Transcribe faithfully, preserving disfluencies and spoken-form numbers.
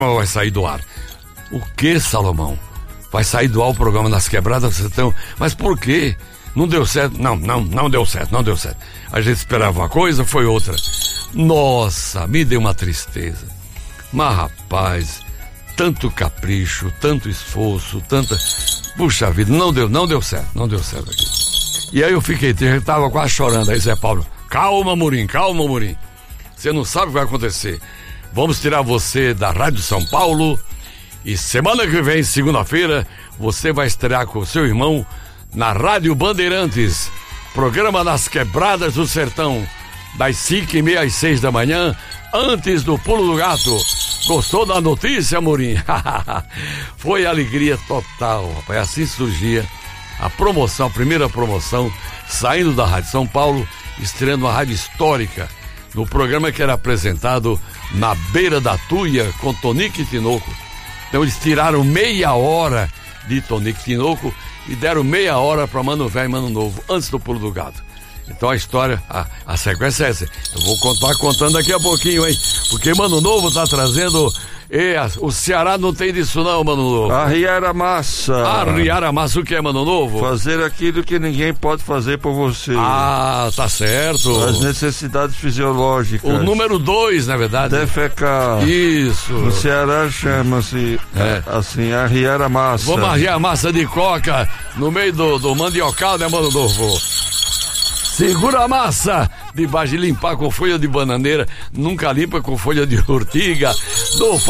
vai sair do ar. O que, Salomão? Vai sair do ar o programa Nas Quebradas do Sertão? Mas por quê? Não deu certo? Não, não, não deu certo, não deu certo. A gente esperava uma coisa, foi outra. Nossa, me deu uma tristeza. Mas, rapaz, tanto capricho, tanto esforço, tanta... Puxa vida, não deu, não deu certo, não deu certo aqui. E aí eu fiquei, eu tava quase chorando. Aí Zé Paulo, calma, Murim, calma, Murim. Você não sabe o que vai acontecer. Vamos tirar você da Rádio São Paulo e semana que vem, segunda-feira, você vai estrear com o seu irmão na Rádio Bandeirantes, programa Nas Quebradas do Sertão, das cinco e meia às seis da manhã, antes do Pulo do Gato. Gostou da notícia, Murim? Foi alegria total, rapaz. Assim surgia a promoção, a primeira promoção, saindo da Rádio São Paulo, estreando uma rádio histórica, no programa que era apresentado na beira da Tuia com Tonico e Tinoco. Então eles tiraram meia hora de Tonico e Tinoco e deram meia hora para Mano Velho e Mano Novo, antes do Pulo do Gato. Então a história, a, a sequência é essa. Eu vou contar contando daqui a pouquinho, hein? Porque Mano Novo tá trazendo... E a, o Ceará não tem disso não, Mano Novo. Arriar a massa. Arriar a massa, o que é, Mano Novo? Fazer aquilo que ninguém pode fazer por você. Ah, tá certo. As necessidades fisiológicas. O número dois, na verdade. Defecar. Isso. No Ceará chama-se é. assim, arriar a massa. Vamos arriar a massa de coca no meio do, do mandiocal, né, Mano Novo? Segura a massa, debaixo de limpar com folha de bananeira, nunca limpa com folha de ortiga. Do